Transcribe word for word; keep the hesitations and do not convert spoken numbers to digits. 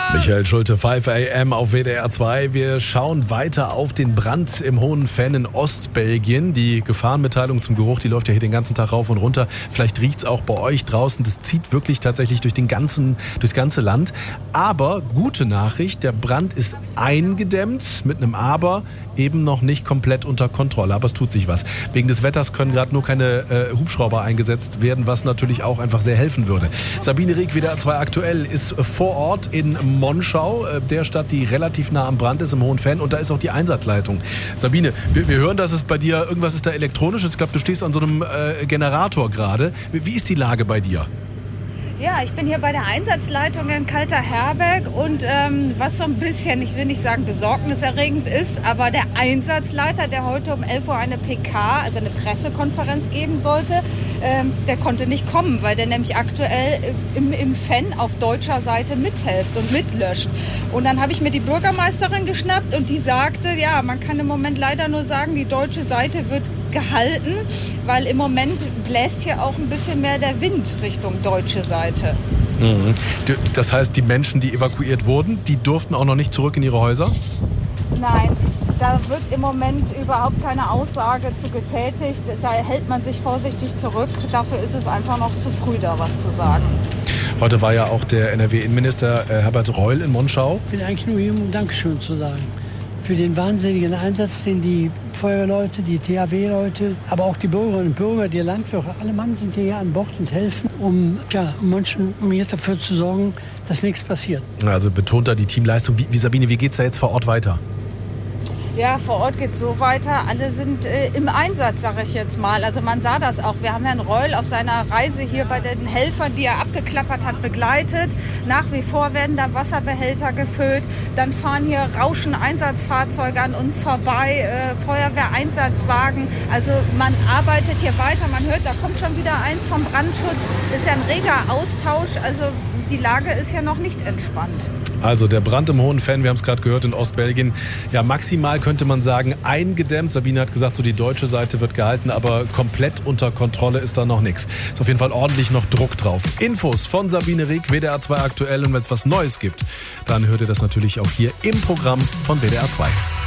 Michael Schulte, fünf A M auf W D R zwei. Wir schauen weiter auf den Brand im Hohen Venn in Ostbelgien. Die Gefahrenmitteilung zum Geruch, die läuft ja hier den ganzen Tag rauf und runter. Vielleicht riecht es auch bei euch draußen. Das zieht wirklich tatsächlich durch den ganzen, durchs ganze Land. Aber gute Nachricht, der Brand ist eingedämmt, mit einem Aber, eben noch nicht komplett unter Kontrolle. Aber es tut sich was. Wegen des Wetters können gerade nur keine äh, Hubschrauber eingesetzt werden, was natürlich auch einfach sehr helfen würde. Sabine Rieck, W D R zwei aktuell, ist vor Ort in Monschau, der Stadt, die relativ nah am Brand ist, im Hohen Venn. Und da ist auch die Einsatzleitung. Sabine, wir, wir hören, dass es bei dir, irgendwas ist da elektronisches. Ich glaube, du stehst an so einem äh, Generator gerade. Wie, wie ist die Lage bei dir? Ja, ich bin hier bei der Einsatzleitung in Kalter-Herberg und ähm, was so ein bisschen, ich will nicht sagen besorgniserregend ist, aber der Einsatzleiter, der heute um elf Uhr eine P K, also eine Pressekonferenz geben sollte, ähm, der konnte nicht kommen, weil der nämlich aktuell im, im Venn auf deutscher Seite mithilft und mitlöscht. Und dann habe ich mir die Bürgermeisterin geschnappt und die sagte, ja, man kann im Moment leider nur sagen, die deutsche Seite wird gehalten, weil im Moment bläst hier auch ein bisschen mehr der Wind Richtung deutsche Seite. Mhm. Das heißt, die Menschen, die evakuiert wurden, die durften auch noch nicht zurück in ihre Häuser? Nein, ich, da wird im Moment überhaupt keine Aussage zu getätigt. Da hält man sich vorsichtig zurück. Dafür ist es einfach noch zu früh, da was zu sagen. Heute war ja auch der N R W-Innenminister äh, Herbert Reul in Monschau. Ich bin eigentlich nur hier, um Dankeschön zu sagen. Für den wahnsinnigen Einsatz, den die Feuerwehrleute, die T H W-Leute, aber auch die Bürgerinnen und Bürger, die Landwirte, alle Mann sind hier an Bord und helfen, um, ja, um Menschen, um hier dafür zu sorgen, dass nichts passiert. Also betont da die Teamleistung. Wie, wie Sabine, wie geht's da jetzt vor Ort weiter? Ja, vor Ort geht es so weiter. Alle sind äh, im Einsatz, sage ich jetzt mal. Also man sah das auch. Wir haben Herrn Reul auf seiner Reise hier bei den Helfern, die er abgeklappert hat, begleitet. Nach wie vor werden da Wasserbehälter gefüllt. Dann fahren hier rauschen Einsatzfahrzeuge an uns vorbei, äh, Feuerwehreinsatzwagen. Also man arbeitet hier weiter. Man hört, da kommt schon wieder eins vom Brandschutz. Ist ja ein reger Austausch. Also die Lage ist ja noch nicht entspannt. Also der Brand im Hohen Venn, wir haben es gerade gehört, in Ostbelgien, ja maximal könnte man sagen eingedämmt. Sabine hat gesagt, so die deutsche Seite wird gehalten, aber komplett unter Kontrolle ist da noch nichts. Ist auf jeden Fall ordentlich noch Druck drauf. Infos von Sabine Rieck, W D R zwei aktuell, und wenn es was Neues gibt, dann hört ihr das natürlich auch hier im Programm von W D R zwei.